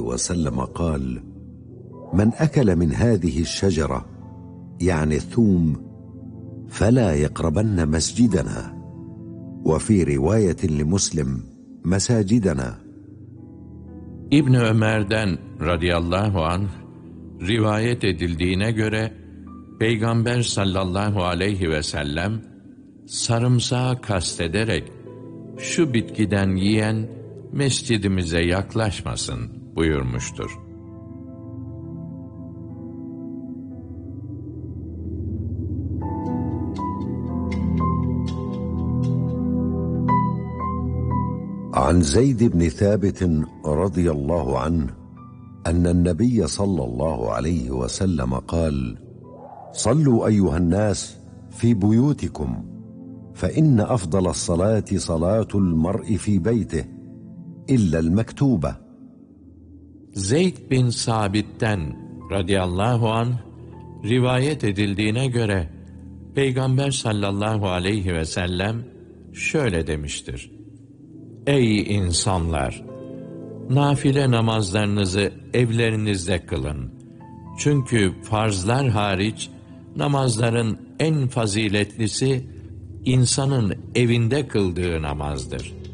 وسلم قال: من أكل من هذه الشجرة يعني الثوم فلا يقربن مسجدنا، وفي رواية لمسلم مساجدنا. İbn Ömer'den radıyallahu anh rivayet edildiğine göre Peygamber sallallahu aleyhi ve sellem sarımsağı kastederek şu bitkiden yiyen mescidimize yaklaşmasın buyurmuştur. عن زيد بن ثابت رضي الله عنه أن النبي صلى الله عليه وسلم قال: صلوا أيها الناس في بيوتكم فإن أفضل الصلاة صلاة المرء في بيته إلا المكتوبة. Zeyd bin Sabit'ten radıyallahu anh rivayet edildiğine göre Peygamber sallallahu aleyhi ve sellem şöyle demiştir: Ey insanlar! Nafile namazlarınızı evlerinizde kılın. Çünkü farzlar hariç namazların en faziletlisi insanın evinde kıldığı namazdır.